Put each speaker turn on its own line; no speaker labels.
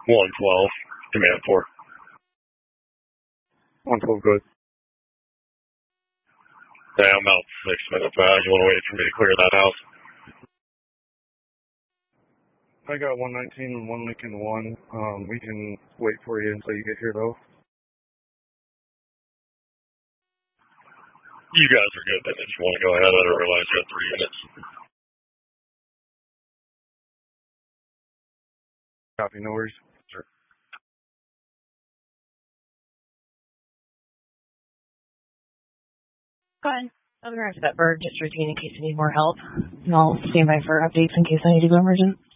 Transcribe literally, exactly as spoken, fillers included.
one twelve, command four.
one twelve, good.
Yeah, I'm out six minutes back. You want to wait for me to clear that house?
I got one nineteen and one Lincoln one. Um, we can wait for you until you get here, though.
You guys are good then if you want to go ahead. I didn't realize you had three units.
Copy, no worries.
Sure.
Go ahead. I'll be right for that bird, just routine in case you need more help. And I'll stand by for updates in case I need to go emergent.